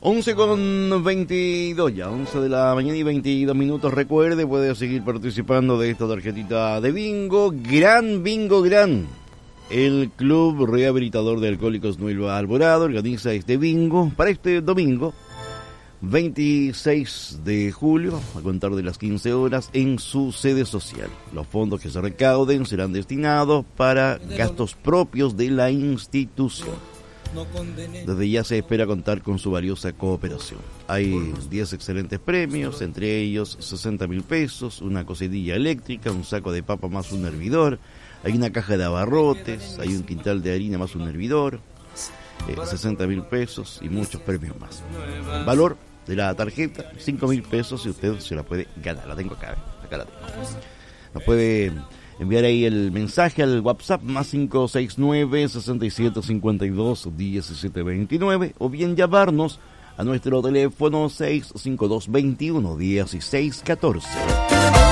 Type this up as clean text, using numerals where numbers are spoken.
11:22 ya, 11 de la mañana y 22 minutos. Recuerde, puede seguir participando de esta tarjetita de bingo. Gran bingo, gran. El Club Rehabilitador de Alcohólicos Nueva Alborada organiza este bingo para este domingo 26 de julio, a contar de las 15 horas, en su sede social. Los fondos que se recauden serán destinados para gastos propios de la institución. Desde ya se espera contar con su valiosa cooperación. Hay 10 excelentes premios, entre ellos 60.000 pesos, una cocinilla eléctrica, un saco de papa más un hervidor, hay una caja de abarrotes, hay un quintal de harina más un hervidor, 60.000 pesos y muchos premios más. Valor de la tarjeta, 5.000 pesos, y usted se la puede ganar. La tengo acá la tengo. Nos puede enviar ahí el mensaje al WhatsApp más 569-6752-1729 o bien llamarnos a nuestro teléfono 652-21-1614.